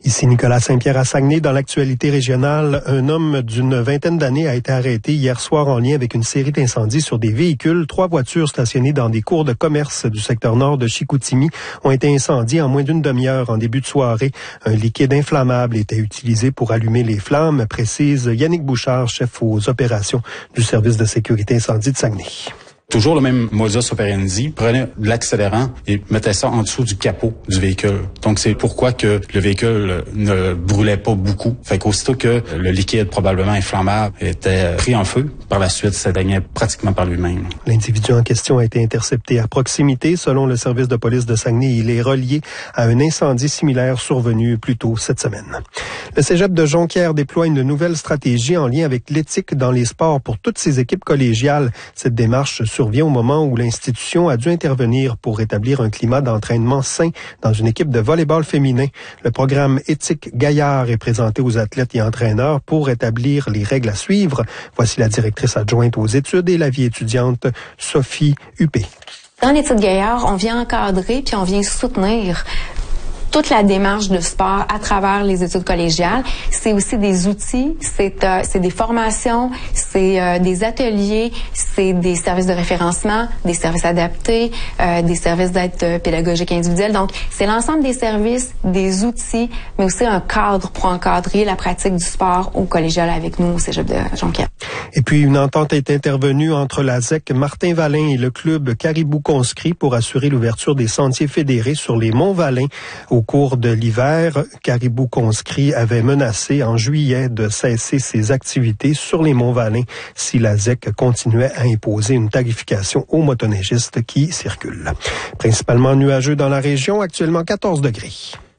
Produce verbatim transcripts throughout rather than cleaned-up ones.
Ici Nicolas Saint-Pierre à Saguenay. Dans l'actualité régionale, un homme d'une vingtaine d'années a été arrêté hier soir en lien avec une série d'incendies sur des véhicules. Trois voitures stationnées dans des cours de commerce du secteur nord de Chicoutimi ont été incendiées en moins d'une demi-heure en début de soirée. Un liquide inflammable était utilisé pour allumer les flammes, précise Yannick Bouchard, chef aux opérations du service de sécurité incendie de Saguenay. Toujours le même modus operandi. Prenez de l'accélérant et mettez ça en dessous du capot du véhicule. Donc, c'est pourquoi que le véhicule ne brûlait pas beaucoup. Fait qu'aussitôt que le liquide probablement inflammable était pris en feu, par la suite, ça s'éteignait pratiquement par lui-même. L'individu en question a été intercepté à proximité. Selon le service de police de Saguenay, il est relié à un incendie similaire survenu plus tôt cette semaine. Le cégep de Jonquière déploie une nouvelle stratégie en lien avec l'éthique dans les sports pour toutes ses équipes collégiales. Cette démarche survient au moment où l'institution a dû intervenir pour rétablir un climat d'entraînement sain dans une équipe de volley-ball féminin. Le programme Éthique Gaillard est présenté aux athlètes et entraîneurs pour établir les règles à suivre. Voici la directrice adjointe aux études et la vie étudiante, Sophie Huppé. Dans l'Éthique Gaillard, on vient encadrer puis on vient soutenir toute la démarche de sport à travers les études collégiales. C'est aussi des outils, c'est euh, c'est des formations, c'est euh, des ateliers, c'est des services de référencement, des services adaptés, euh, des services d'aide pédagogique individuelle. Donc, c'est l'ensemble des services, des outils, mais aussi un cadre pour encadrer la pratique du sport au collégial avec nous au cégep de Jonquière. Et puis, une entente est intervenue entre la Z E C Martin-Valin et le club Caribou Conscrit pour assurer l'ouverture des sentiers fédérés sur les Monts-Valin. Au cours de l'hiver, Caribou Conscrit avait menacé en juillet de cesser ses activités sur les Monts-Valin si la Z E C continuait à imposer une tarification aux motoneigistes qui circulent. Principalement nuageux dans la région, actuellement quatorze degrés.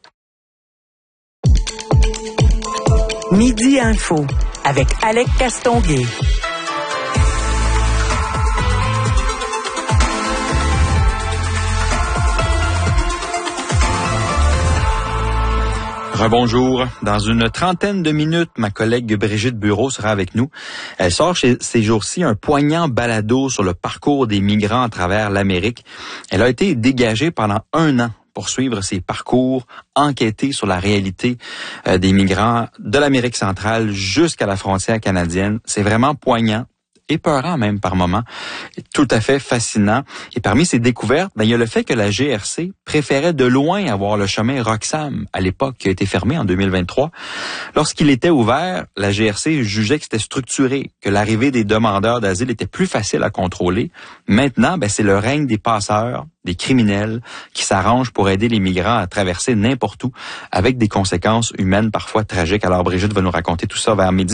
Midi Info avec Alec Castonguay. Rebonjour. Dans une trentaine de minutes, ma collègue Brigitte Bureau sera avec nous. Elle sort chez, ces jours-ci un poignant balado sur le parcours des migrants à travers l'Amérique. Elle a été dégagée pendant un an pour suivre ses parcours, enquêter sur la réalité euh, des migrants de l'Amérique centrale jusqu'à la frontière canadienne. C'est vraiment poignant. Épeurant même par moments, tout à fait fascinant. Et parmi ces découvertes, ben, il y a le fait que la G R C préférait de loin avoir le chemin Roxham, à l'époque, qui a été fermé en deux mille vingt-trois. Lorsqu'il était ouvert, la G R C jugeait que c'était structuré, que l'arrivée des demandeurs d'asile était plus facile à contrôler. Maintenant, ben, c'est le règne des passeurs, des criminels, qui s'arrangent pour aider les migrants à traverser n'importe où, avec des conséquences humaines parfois tragiques. Alors Brigitte va nous raconter tout ça vers midi.